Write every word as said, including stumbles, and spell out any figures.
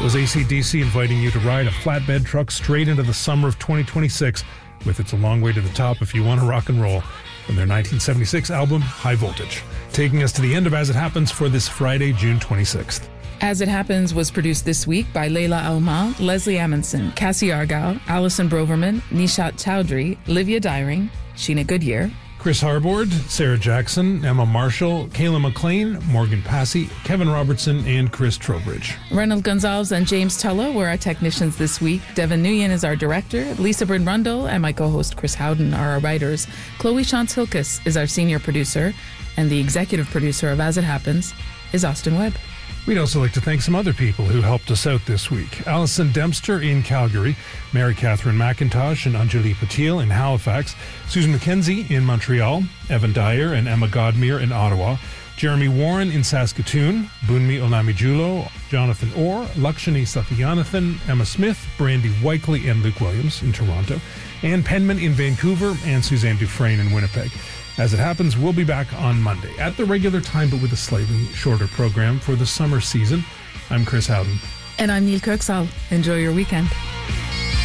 was A C D C inviting you to ride a flatbed truck straight into the summer of twenty twenty-six with It's a Long Way to the Top If You Want to Rock and Roll from their nineteen seventy-six album High Voltage, taking us to the end of As It Happens for this Friday, June twenty-sixth. As It Happens was produced this week by Leila Almal, Leslie Amundsen, Cassie Argyle, Alison Broverman, Nishat Chowdhury, Livia Dyring, Sheena Goodyear, Chris Harbord, Sarah Jackson, Emma Marshall, Kayla McLean, Morgan Passy, Kevin Robertson, and Chris Trowbridge. Reynold Gonzalez and James Tullo were our technicians this week. Devin Nguyen is our director. Lisa Bryn Rundle and my co-host Chris Howden are our writers. Chloe Shantz Hilkes is our senior producer. And the executive producer of As It Happens is Austin Webb. We'd also like to thank some other people who helped us out this week. Alison Dempster in Calgary, Mary Catherine McIntosh and Anjali Patil in Halifax, Susan McKenzie in Montreal, Evan Dyer and Emma Godmere in Ottawa, Jeremy Warren in Saskatoon, Bunmi Olamijulo, Jonathan Orr, Lakshani Sathyanathan, Emma Smith, Brandy Weikley and Luke Williams in Toronto, Ann Penman in Vancouver, and Suzanne Dufresne in Winnipeg. As It Happens, we'll be back on Monday at the regular time, but with a slightly shorter program for the summer season. I'm Chris Howden. And I'm Neil Kirksall. Enjoy your weekend.